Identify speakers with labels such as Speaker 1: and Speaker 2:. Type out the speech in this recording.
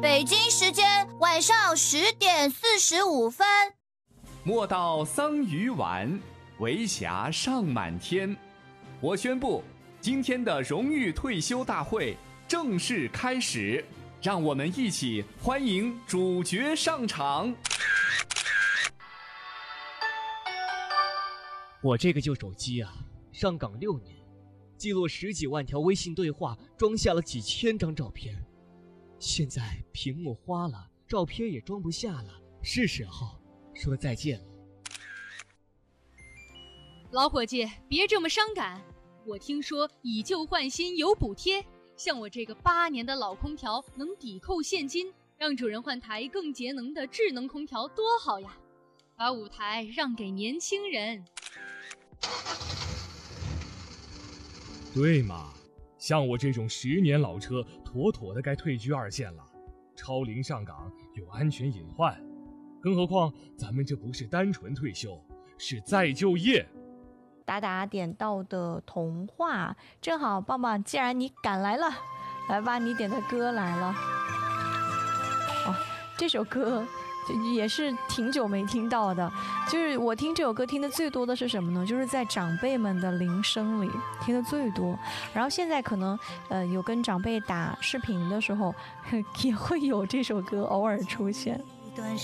Speaker 1: 北京时间晚上10点45分。
Speaker 2: 莫道桑榆晚，为霞尚满天。我宣布，今天的荣誉退休大会正式开始，让我们一起欢迎主角上场。
Speaker 3: 我这个旧手机啊，上岗6年，记录10几万条微信对话，装下了几千张照片。现在屏幕花了，照片也装不下了，是时候说再见了。
Speaker 4: 老伙计，别这么伤感。我听说以旧换新有补贴，像我这个8年的老空调能抵扣现金，让主人换台更节能的智能空调多好呀！把舞台让给年轻人。
Speaker 5: 对嘛，像我这种10年老车，妥妥的该退居2线了。超龄上岗有安全隐患，更何况咱们这不是单纯退休，是再就业。
Speaker 6: 达达点到的童话，正好棒棒，既然你赶来了，来吧，你点的歌来了。哦，这首歌也是挺久没听到的，就是我听这首歌听的最多的是什么呢？就是在长辈们的铃声里听的最多，然后现在可能有跟长辈打视频的时候也会有这首歌偶尔出现。